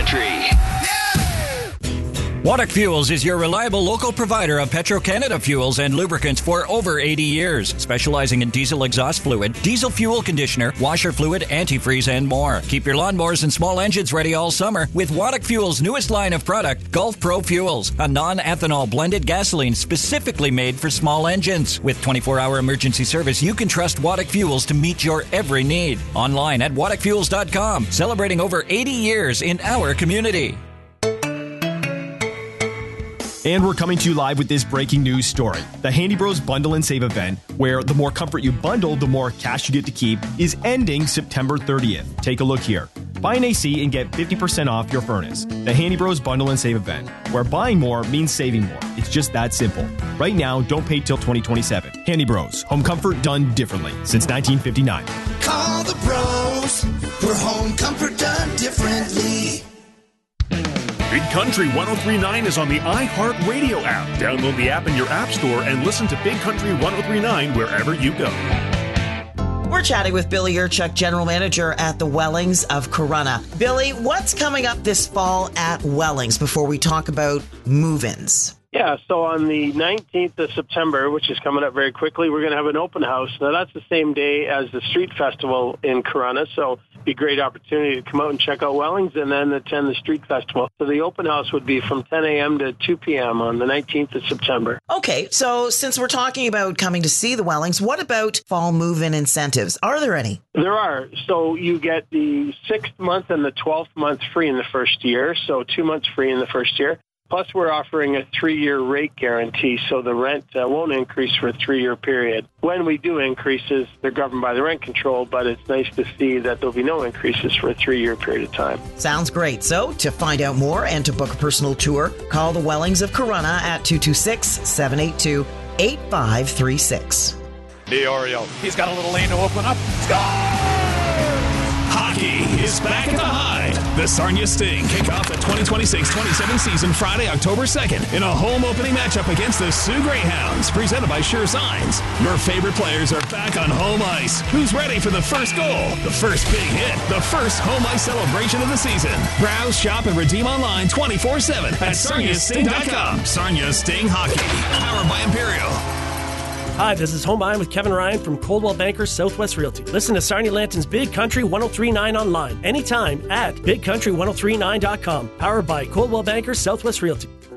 Country. Waddock Fuels is your reliable local provider of Petro-Canada fuels and lubricants for over 80 years, specializing in diesel exhaust fluid, diesel fuel conditioner, washer fluid, antifreeze, and more. Keep your lawnmowers and small engines ready all summer with Waddock Fuels' newest line of product, Gulf Pro Fuels, a non-ethanol blended gasoline specifically made for small engines. With 24-hour emergency service, you can trust Waddock Fuels to meet your every need. Online at waddockfuels.com, celebrating over 80 years in our community. And we're coming to you live with this breaking news story. The Handy Bros Bundle and Save event, where the more comfort you bundle, the more cash you get to keep, is ending September 30th. Take a look here. Buy an AC and get 50% off your furnace. The Handy Bros Bundle and Save event, where buying more means saving more. It's just that simple. Right now, don't pay till 2027. Handy Bros, home comfort done differently since 1959. Call the pros for home comfort done differently. Big Country 103.9 is on the iHeartRadio app. Download the app in your app store and listen to Big Country 103.9 wherever you go. We're chatting with Billy Urchuk, General Manager at the Wellings of Corunna. Billy, what's coming up this fall at Wellings before we talk about move-ins? Yeah, so on the 19th of September, which is coming up very quickly, we're going to have an open house. Now, that's the same day as the Street Festival in Corunna, so it'd be a great opportunity to come out and check out Wellings and then attend the Street Festival. So the open house would be from 10 a.m. to 2 p.m. on the 19th of September. Okay, so since we're talking about coming to see the Wellings, what about fall move-in incentives? Are there any? There are. So you get the 6th month and the 12th month free in the first year, so 2 months free in the first year. Plus, we're offering a 3-year rate guarantee, so the rent won't increase for a 3-year period. When we do increases, they're governed by the rent control, but it's nice to see that there'll be no increases for a 3-year period of time. Sounds great. So, to find out more and to book a personal tour, call the Wellings of Corunna at 226-782-8536. The Oriole. He's got a little lane to open up. Score! Hockey is back at the Hyde. The Sarnia Sting kick off the 2026-27 season Friday, October 2nd in a home opening matchup against the Sioux Greyhounds, presented by Sure Signs. Your favorite players are back on home ice. Who's ready for the first goal, the first big hit, the first home ice celebration of the season? Browse, shop, and redeem online 24/7 at sarniasting.com. Sarnia Sting Hockey, powered by Imperial. Hi, this is Home Buying with Kevin Ryan from Coldwell Banker Southwest Realty. Listen to Sarnia Lanton's Big Country 103.9 online anytime at bigcountry1039.com. Powered by Coldwell Banker Southwest Realty.